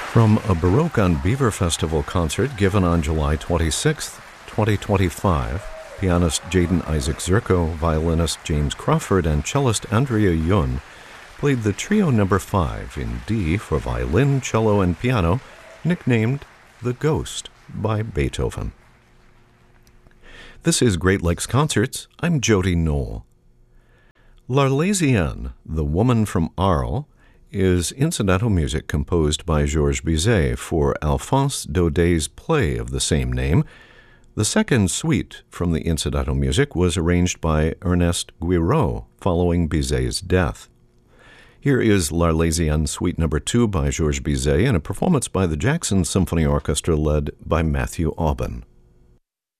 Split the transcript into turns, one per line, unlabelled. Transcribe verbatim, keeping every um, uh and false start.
From a Baroque on Beaver Festival concert given on July twenty-sixth, twenty twenty-five, pianist Jaden Isaac Zirko, violinist James Crawford, and cellist Andrea Yun played the Trio Number five in D for violin, cello, and piano, nicknamed The Ghost by Beethoven. This is Great Lakes Concerts. I'm Jody Knoll. L'Arlésienne, The Woman from Arles, is incidental music composed by Georges Bizet for Alphonse Daudet's play of the same name. The second suite from the incidental music was arranged by Ernest Guiraud following Bizet's death. Here is L'Arlésienne Suite Number two by Georges Bizet in a performance by the Jackson Symphony Orchestra led by Matthew Aubin.